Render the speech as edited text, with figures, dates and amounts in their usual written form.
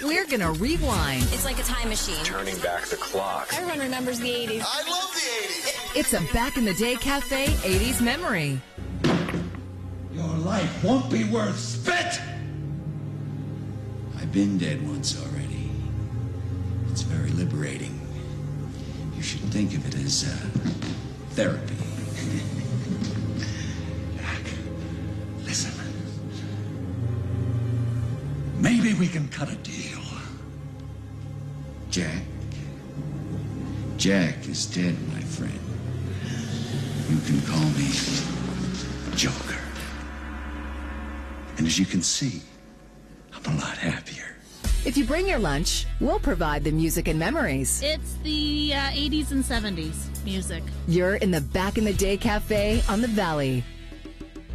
We're gonna rewind. It's like a time machine. Turning back the clock. Everyone remembers the 80s. I love the 80s. It's a Back in the Day Cafe 80s memory. Your life won't be worth spit! I've been dead once already. It's very liberating. You should think of it as therapy. Jack, listen. Maybe we can cut a deal. Jack is dead, my friend. You can call me Joker. And as you can see, I'm a lot happier. If you bring your lunch, we'll provide the music and memories. It's the 80s and 70s music. You're in the Back in the Day Cafe on the Valley.